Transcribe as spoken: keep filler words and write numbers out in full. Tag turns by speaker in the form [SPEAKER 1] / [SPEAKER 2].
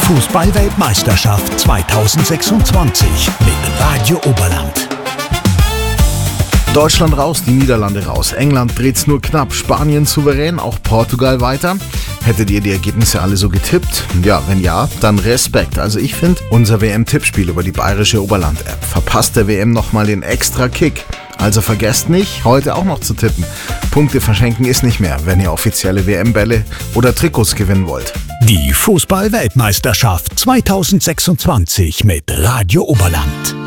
[SPEAKER 1] Fußball-Weltmeisterschaft zweitausendsechsundzwanzig mit Radio Oberland.
[SPEAKER 2] Deutschland raus, die Niederlande raus. England dreht's nur knapp, Spanien souverän, auch Portugal weiter. Hättet ihr die Ergebnisse alle so getippt? Ja, wenn ja, dann Respekt. Also ich finde, unser W M-Tippspiel über die Bayerische Oberland-App verpasst der W M nochmal den extra Kick. Also vergesst nicht, heute auch noch zu tippen. Punkte verschenken ist nicht mehr, wenn ihr offizielle W M-Bälle oder Trikots gewinnen wollt.
[SPEAKER 1] Die Fußball-Weltmeisterschaft zweitausendsechsundzwanzig mit Radio Oberland.